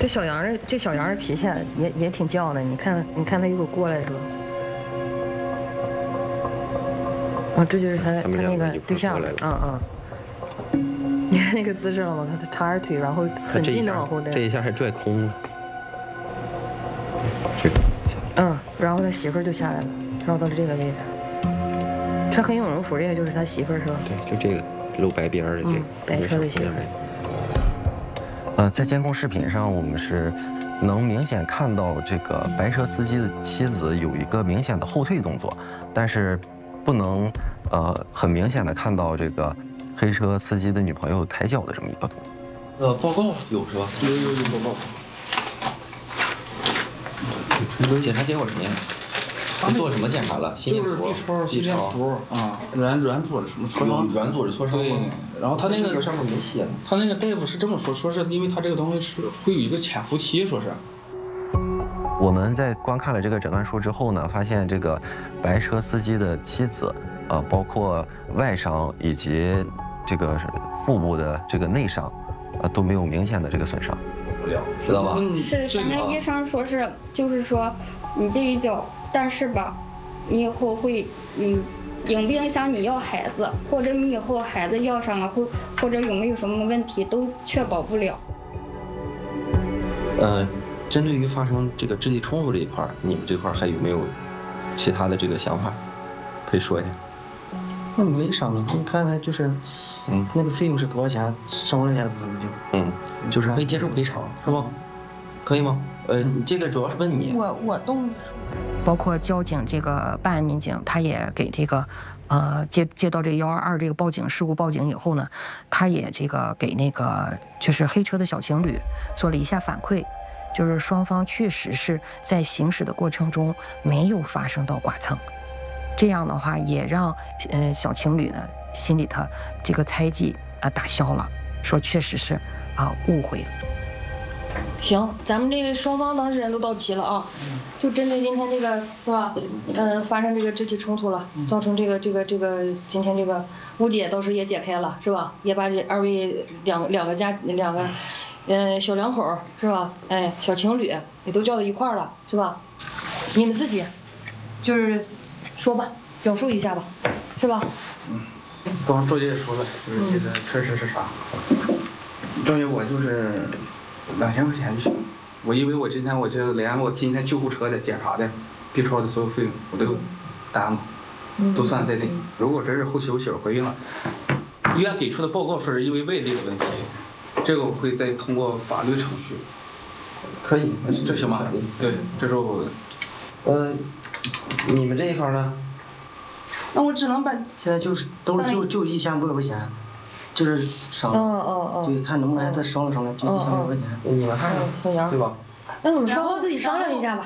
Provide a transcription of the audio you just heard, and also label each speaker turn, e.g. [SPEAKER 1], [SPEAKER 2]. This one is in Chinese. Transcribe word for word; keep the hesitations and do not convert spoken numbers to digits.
[SPEAKER 1] 这小杨儿，这小杨儿脾气也也挺犟的，你看，你看他一会儿过来是吧？啊，这就是他他那个对象，嗯嗯。你看那个姿势了吗？他叉着腿，然后很近的往后带。
[SPEAKER 2] 这一下还拽空了。这个。
[SPEAKER 1] 嗯，然后他媳妇儿就下来了，绕到了这个位置。穿黑羽绒服这个就是他媳妇儿是吧？
[SPEAKER 2] 对，就这个露白边儿的这个。
[SPEAKER 1] 嗯，白车的媳妇儿。
[SPEAKER 3] 呃，在监控视频上，我们是能明显看到这个白车司机的妻子有一个明显的后退动作，但是不能呃很明显的看到这个黑车司机的女朋友抬脚的这么一个动作。
[SPEAKER 2] 呃，报告有是吧？
[SPEAKER 4] 有有有报告。
[SPEAKER 2] 检查结果什么样？他做什么检查了？心电图、
[SPEAKER 4] 心电图啊，软软组织什么挫伤？
[SPEAKER 2] 软组织挫伤。
[SPEAKER 4] 对，然后他那个
[SPEAKER 2] 上面没写。
[SPEAKER 4] 他那个大夫是这么说，说是因为他这个东西是会有一个潜伏期，说是。
[SPEAKER 3] 我们在观看了这个诊断书之后呢，发现这个白车司机的妻子，呃，包括外伤以及这个腹部的这个内伤，呃，都没有明显的这个损伤。
[SPEAKER 2] 不了，知道吧？
[SPEAKER 5] 是，反正医生说是，就是说你这一脚。但是吧，你以后会，嗯，影不影响你要孩子，或者你以后孩子要上了，或或者有没有什么问题，都确保不了。
[SPEAKER 2] 呃，针对于发生这个肢体冲突这一块，你们这块还有没有其他的这个想法，可以说一下？
[SPEAKER 6] 那没啥了，你看看就是，嗯，那个费用是多少钱？收了一下子就，
[SPEAKER 2] 嗯，就是可以接受赔偿，是吧？可以吗？呃，这个主要是问你。
[SPEAKER 1] 我我都，包括交警这个办案民警，他也给这个，呃，接接到这个幺二二这个报警事故报警以后呢，他也这个给那个就是黑车的小情侣做了一下反馈，就是双方确实是在行驶的过程中没有发生到剐蹭，这样的话也让呃小情侣呢心里头这个猜忌啊、呃、打消了，说确实是啊、呃、误会了。行，咱们这个双方当事人都到齐了啊，就针对今天这个是吧？嗯、呃，发生这个肢体冲突了，造成这个这个这个今天这个误解倒是也解开了是吧？也把这二位两两个家两个，呃小两口是吧？哎，小情侣也都叫到一块儿了是吧？你们自己就是说吧，表述一下吧，是吧？
[SPEAKER 4] 嗯，刚刚周姐也说了，就是这个确实是啥？周姐，我就是两千块钱就行。我因为我今天我这连我今天救护车的检查的 B 超的所有费用我都担了，都算在内。如果真是后期我媳妇怀孕了，医院给出的报告说是因为外力的问题，这个我会再通过法律程序。
[SPEAKER 2] 可以，
[SPEAKER 4] 这行吗？对，这是我。
[SPEAKER 2] 呃，你们这一方呢？
[SPEAKER 6] 那我只能把现在就是都是就就一千五百块钱，就是伤，
[SPEAKER 1] 哦哦哦，
[SPEAKER 6] 对，看能不能再商量商量，就一千五百块钱。
[SPEAKER 2] 你们看看，对吧？
[SPEAKER 1] 那我们双方自己商量一下吧。